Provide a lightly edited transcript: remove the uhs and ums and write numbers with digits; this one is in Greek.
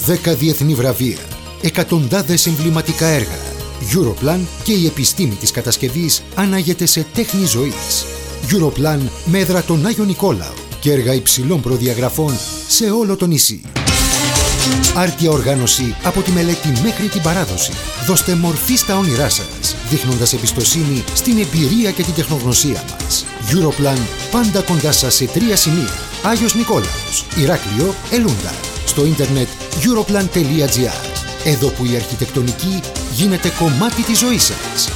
10 διεθνή βραβεία, εκατοντάδες εμβληματικά έργα. Europlan και η επιστήμη της κατασκευής ανάγεται σε τέχνη ζωής. Europlan με έδρα τον Άγιο Νικόλαο και έργα υψηλών προδιαγραφών σε όλο το νησί. Άρτια οργάνωση από τη μελέτη μέχρι την παράδοση. Δώστε μορφή στα όνειρά σας, δείχνοντας εμπιστοσύνη στην εμπειρία και την τεχνογνωσία μας. Europlan, πάντα κοντά σας σε 3 σημεία. Άγιος Νικόλαος, Ηράκλειο, Ελούντα. Στο ίντερνετ europlan.gr. Εδώ που η αρχιτεκτονική γίνεται κομμάτι της ζωής σας.